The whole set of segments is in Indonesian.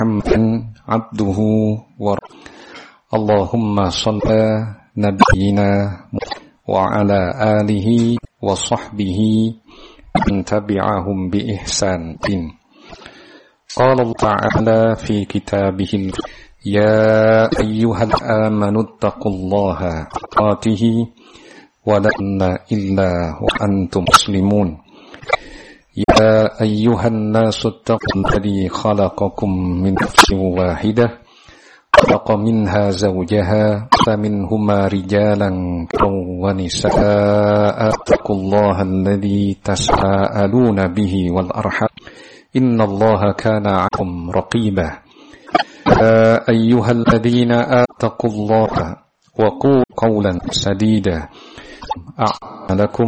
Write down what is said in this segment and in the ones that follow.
محمدا عبده ورسوله اللهم صل على نبينا وعلى آله وصحبه من تبعهم بإحسان. قال الله تعالى في كتابه يا أيها آمنوا اتقوا الله تقاته ولا تموتن إلا وأنتم مسلمون يا أيها الناس اتقوا الذي خلقكم من نفس واحدة خلق منها زوجها فمنهما رجالا ونساء اتقوا الله الذي تساءلون به والأرحام إن الله كان عليكم رقيبا يا أيها الذين اتقوا الله وقولوا قولا سديدا أعلكم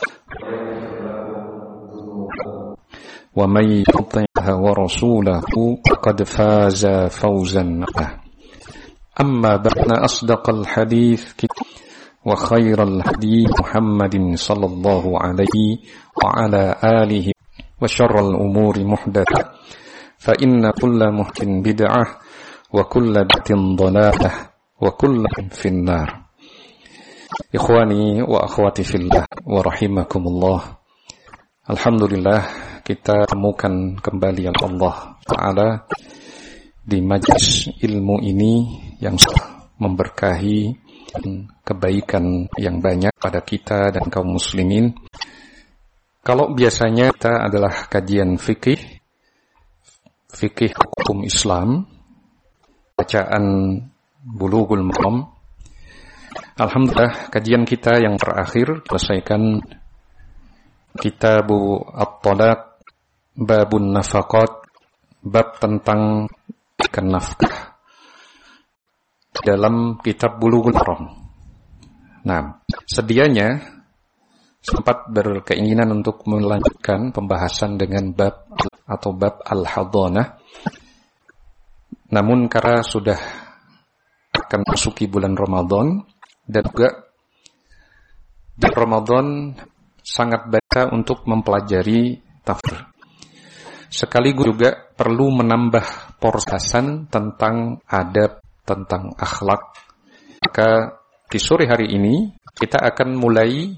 ومن يطع الله ورسوله فقد فاز فوزا عظيما أما بعد أصدق الحديث وخير الهدي محمد صلى الله عليه وعلى آله وشر الأمور محدثة فإن كل محدث بدعة وكل بدعة ضلالة وكل في النار. Ikhwani wa akhwati fillah wa rahimakumullah. Alhamdulillah kita temukan kembali Allah Ta'ala di majlis ilmu ini yang memberkahi kebaikan yang banyak pada kita dan kaum muslimin. Kalau biasanya kita adalah kajian fikih hukum Islam, bacaan Bulughul Maram. Alhamdulillah kajian kita yang terakhir selesaikan Kitabu At-Talaq Babun Nafaqat, bab tentang nafkah dalam kitab Bulughul Maram. Nah, sedianya sempat berkeinginan untuk melanjutkan pembahasan dengan bab atau bab Al-Hadhanah. Namun karena sudah akan masuki bulan Ramadan dan juga di Ramadan sangat baik untuk mempelajari tafsir. Sekaligus juga perlu menambah porsasan tentang adab, tentang akhlak. Maka di sore hari ini kita akan mulai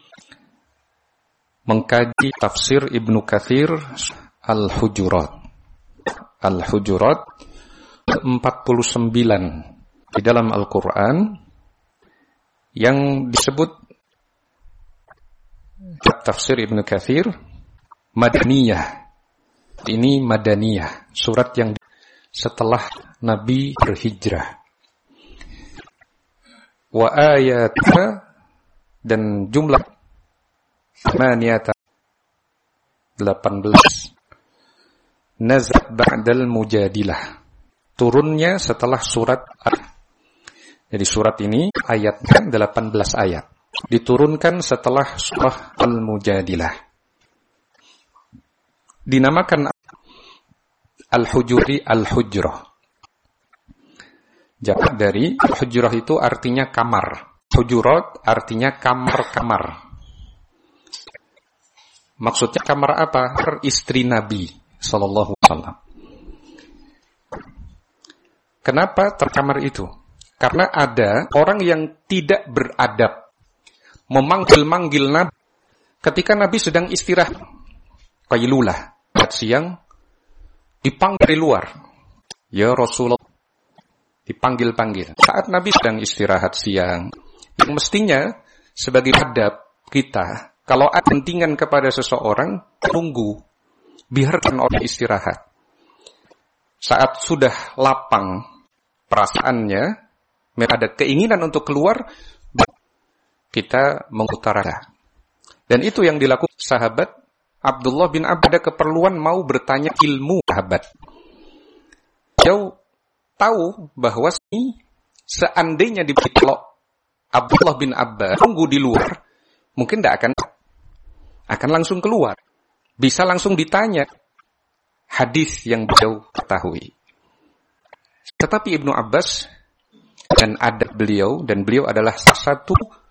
mengkaji tafsir Ibnu Katsir Al-Hujurat 49 di dalam Al-Quran yang disebut tafsir Ibnu Katsir Madaniyah. Ini Madaniyah, surat yang setelah Nabi berhijrah. Wa ayatha dan jumlah 18 nazat ba'dal mujadilah, turunnya setelah surat Jadi surat ini ayatnya 18 ayat, diturunkan setelah surah Al-Mujadilah. Dinamakan Al-Hujuri Al-Hujrah. Jamak dari Al-Hujrah itu artinya kamar. Hujurat artinya kamar-kamar. Maksudnya kamar apa? Istri Nabi sallallahu alaihi wasallam. Kenapa terkamar itu? Karena ada orang yang tidak beradab memanggil-manggil Nabi ketika Nabi sedang istirahat qailulah, siang, dipanggil dari luar. Ya Rasulullah, dipanggil-panggil. Saat Nabi sedang istirahat siang, yang mestinya sebagai adab kita, kalau ada kepentingan kepada seseorang, tunggu, biarkan orang istirahat. Saat sudah lapang perasaannya, ada keinginan untuk keluar, kita mengutarakan. Dan itu yang dilakukan sahabat Abdullah bin Abbas, ada keperluan mau bertanya ilmu sahabat. Dia tahu bahwa seandainya kalau Abdullah bin Abbas tunggu di luar, mungkin tidak akan langsung keluar. Bisa langsung ditanya hadis yang beliau ketahui. Tetapi Ibnu Abbas dan adab beliau, dan beliau adalah salah satu